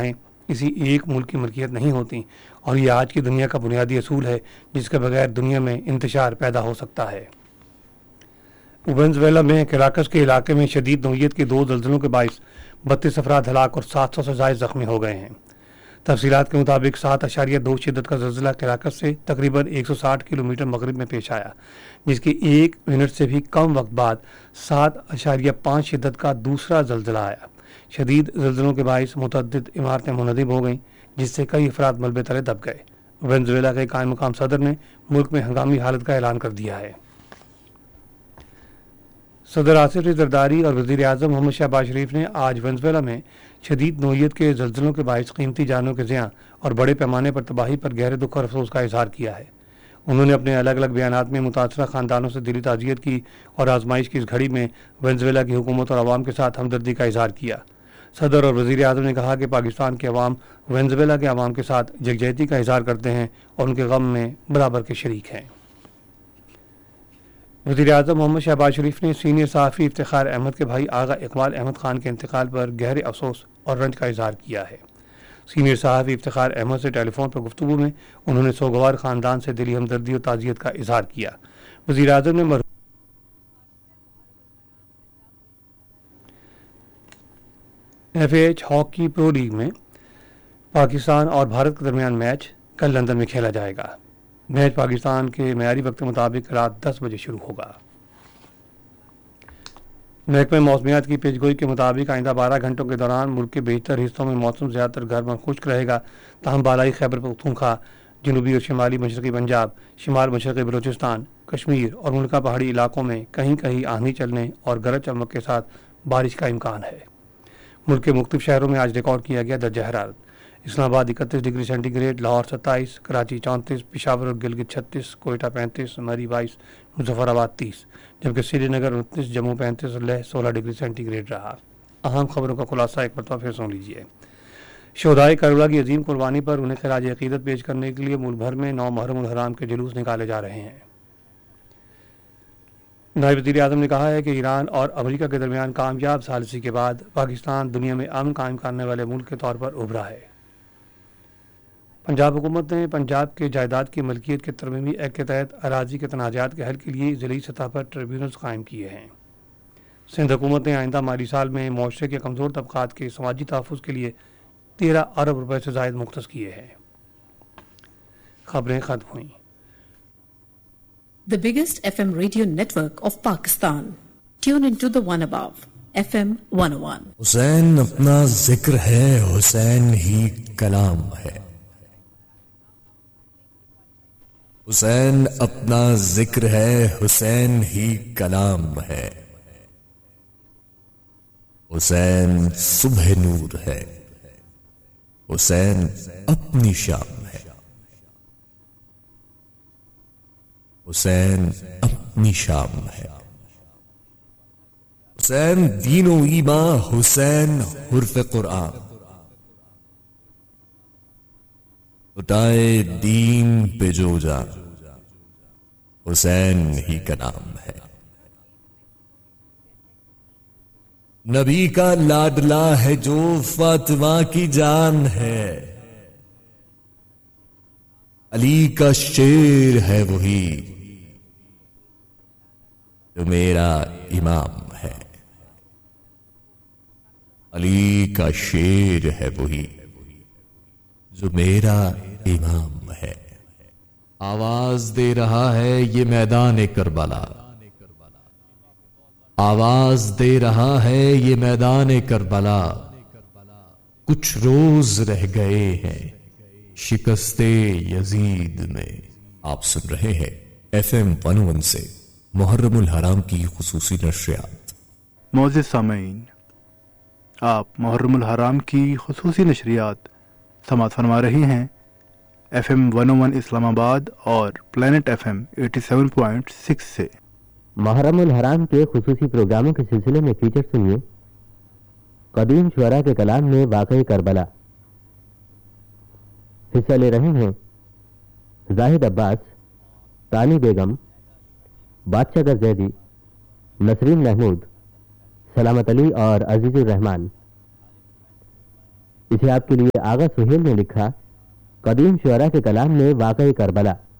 فضائیں کسی ایک ملک کی ملکیت نہیں ہوتی، اور یہ آج کی دنیا کا بنیادی اصول ہے جس کے بغیر دنیا میں انتشار پیدا ہو سکتا ہے۔ وینزویلا میں کراکس کے علاقے میں شدید نوعیت کے 2 زلزلوں کے باعث 32 افراد ہلاک اور 700 سے زائد زخمی ہو گئے ہیں۔ تفصیلات کے مطابق 7.2 شدت کا زلزلہ کراکس سے تقریباً 160 کلومیٹر مغرب میں پیش آیا، جس کے 1 منٹ سے بھی کم وقت بعد 7.5 شدت کا دوسرا زلزلہ آیا۔ شدید زلزلوں کے باعث متعدد عمارتیں منہدم ہو گئیں، جس سے کئی افراد ملبے تلے دب گئے۔ وینزویلا کے قائم مقام صدر نے ملک میں ہنگامی حالت کا اعلان کر دیا ہے۔ صدر آصف علی زرداری اور وزیر اعظم محمد شہباز شریف نے آج وینزویلا میں شدید نوعیت کے زلزلوں کے باعث قیمتی جانوں کے زیاں اور بڑے پیمانے پر تباہی پر گہرے دکھ اور افسوس کا اظہار کیا ہے۔ انہوں نے اپنے الگ الگ بیانات میں متاثرہ خاندانوں سے دلی تعزیت کی اور آزمائش کی اس گھڑی میں وینزویلا کی حکومت اور عوام کے ساتھ ہمدردی کا اظہار کیا۔ صدر اور وزیر اعظم نے کہا کہ پاکستان کے عوام وینزویلا کے عوام کے ساتھ یکجہتی کا اظہار کرتے ہیں اور ان کے غم میں برابر کے شریک ہیں۔ وزیر اعظم محمد شہباز شریف نے سینئر صحافی افتخار احمد کے بھائی آغا اقبال احمد خان کے انتقال پر گہرے افسوس اور رنج کا اظہار کیا ہے۔ سینئر صحافی افتخار احمد سے ٹیلی فون پر گفتگو میں انہوں نے سوگوار خاندان سے دلی ہمدردی اور تعزیت کا اظہار کیا۔ وزیر اعظم نے FIH ہاکی پرو لیگ میں پاکستان اور بھارت کے درمیان میچ کل لندن میں کھیلا جائے گا۔ میچ پاکستان کے معیاری وقت کے مطابق رات 10 بجے شروع ہوگا۔ محکمہ موسمیات کی پیشگوئی کے مطابق آئندہ 12 گھنٹوں کے دوران ملک کے بیشتر حصوں میں موسم زیادہ تر گرم اور خشک رہے گا، تاہم بالائی خیبر پختونخوا، جنوبی اور شمالی مشرقی پنجاب، شمال مشرقی بلوچستان، کشمیر اور ملکہ پہاڑی علاقوں میں کہیں کہیں آندھی چلنے اور گرج چمک کے ساتھ بارش کا امکان ہے۔ ملک کے مختلف شہروں میں آج ریکارڈ کیا گیا درجہ حرارت۔ اسلام آباد 31 degree centi grade, Lahore 27، Karachi 34، Peshawar اور گلگت 36، کوئٹہ 35، مری 22، مظفر آباد 30، جبکہ سری نگر 29، جموں 35 اور لیہ 16 ڈگری سینٹی گریڈ رہا۔ اہم خبروں کا خلاصہ ایک مرتبہ پھر سن لیجیے۔ شہدائے کربلا کی عظیم قربانی پر انہیں خراج عقیدت پیش کرنے کے لیے ملک بھر میں 9 محرم الحرام کے جلوس نکالے جا رہے ہیں۔ نائب وزیر اعظم نے کہا ہے کہ ایران اور امریکہ کے درمیان کامیاب ثالثی کے بعد پاکستان دنیا میں امن قائم کرنے والے ملک کے طور پر ابھرا ہے۔ پنجاب حکومت نے پنجاب کے جائیداد کی ملکیت کے ترمیمی ایکٹ کے تحت اراضی کے تنازعات کے حل کے لیے ضلعی سطح پر ٹریبیونلز قائم کیے ہیں۔ سندھ حکومت نے آئندہ مالی سال میں معاشرے کے کمزور طبقات کے سماجی تحفظ کے لیے 13 ارب روپے سے زائد مختص کیے ہیں۔ خبریں ختم ہوئیں۔ The biggest FM radio network of Pakistan. Tune into the one above, FM 101. حسین اپنا ذکر ہے، حسین ہی کلام ہے۔ حسین اپنا ذکر ہے، حسین ہی کلام ہے۔ حسین صبح نور ہے، حسین اپنی شام ہے۔ حسین اپنی شام ہے۔ حسین دین و ایمان، حسین حرف قرآن۔ اٹھائے دین پہ جو جان، حسین ہی کا نام ہے۔ نبی کا لاڈلا ہے جو فاطمہ کی جان ہے، علی کا شیر ہے وہی جو میرا امام ہے۔ علی کا شیر ہے وہی جو میرا امام ہے۔ آواز دے رہا ہے یہ میدان کربلا، آواز دے رہا ہے یہ میدان کربلا۔ کچھ روز رہ گئے ہیں شکست یزید میں۔ آپ سن رہے ہیں FM 101 سے محرم الحرام کی خصوصی نشریات۔ معزز سامعین، آپ محرم الحرام کی خصوصی نشریات سماعت فرما رہے ہیں FM 101 اسلام آباد اور پلانٹ FM 87.6 سے۔ محرم الحرام کے خصوصی پروگراموں کے سلسلے میں فیچر سنیے قدیم شعراء کے کلام میں واقع کربلا۔ حصہ لے رہے ہیں زاہد عباس، تانی بیگم، بادشاہ گر زیدی، نسرین محمود، سلامت علی اور عزیز الرحمان۔ اسے آپ کے لیے آغا سہیل نے لکھا۔ قدیم شعراء کے کلام میں واقعہ کربلا